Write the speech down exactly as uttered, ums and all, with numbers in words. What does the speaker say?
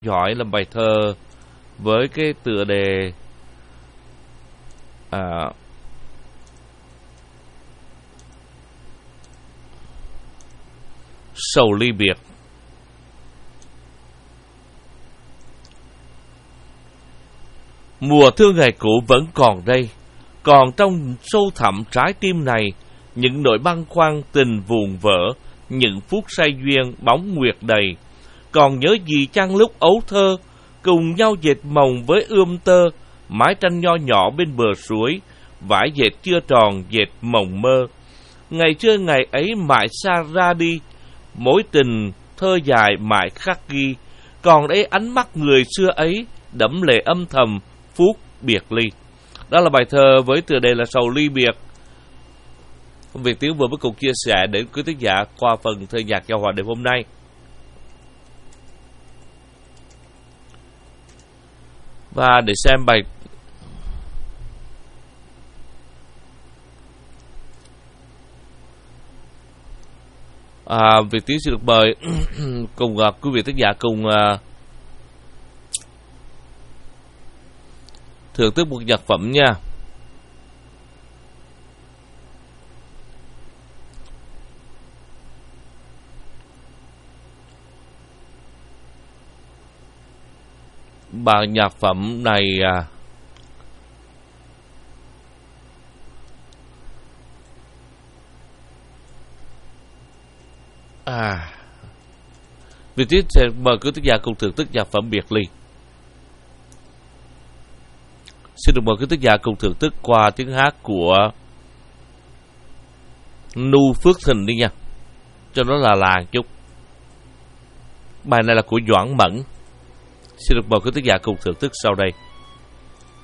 Giỏi là bài thơ với cái tựa đề à, Sầu ly biệt. Mùa thương ngày cũ vẫn còn đây, còn trong sâu thẳm trái tim này, những nỗi băn khoăn tình vuồn vỡ, những phút say duyên bóng nguyệt đầy. Còn nhớ gì chăng lúc ấu thơ, cùng nhau dệt mồng với ươm tơ, mái tranh nho nhỏ bên bờ suối, vải dệt chưa tròn dệt mộng mơ. Ngày xưa ngày ấy mãi xa ra đi, mối tình thơ dài mãi khắc ghi, còn đây ánh mắt người xưa ấy, đẫm lệ âm thầm phút biệt ly. Đó là bài thơ với tựa đề là Sầu ly biệt. Việt Tiến vừa mới cùng chia sẻ đến quý thính giả qua phần thơ nhạc giao hòa đêm hôm nay. Và để xem bài à, Việt Tiến xin được mời cùng uh, quý vị thính giả cùng uh, thưởng thức một nhạc phẩm nha. Bài nhạc phẩm này à, à Việt Tiến sẽ mời quý thính giả cùng thưởng thức nhạc phẩm Biệt Ly. Xin được mời quý thính giả cùng thưởng thức qua tiếng hát của Nu Phước Thịnh đi nha, cho nó là làng chút. Bài này là của Doãn Mẫn. Xin được mời quý thính giả cùng thưởng thức sau đây.